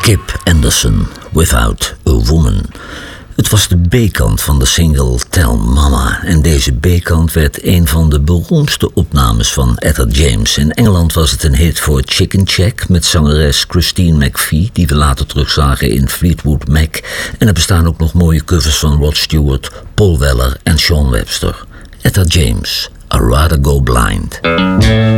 Kip Anderson, Without a Woman. Het was de B-kant van de single Tell Mama. En deze B-kant werd een van de beroemdste opnames van Etta James. In Engeland was het een hit voor Chicken Check met zangeres Christine McVie, die we later terugzagen in Fleetwood Mac. En er bestaan ook nog mooie covers van Rod Stewart, Paul Weller en Sean Webster. Etta James, I'd Rather Go Blind.